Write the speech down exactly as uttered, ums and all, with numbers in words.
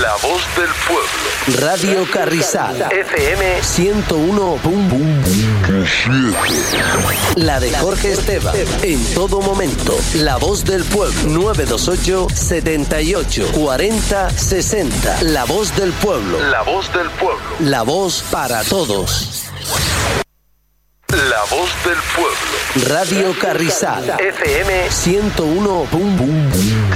La voz del pueblo. Radio Carrizal. F M ciento uno punto siete. La de Jorge Esteban. En todo momento. La voz del pueblo. nueve dos ocho, setenta y ocho, cuarenta, sesenta. La voz del pueblo. La voz del pueblo. La voz para todos. La voz del pueblo. Radio Carrizal. F M ciento uno punto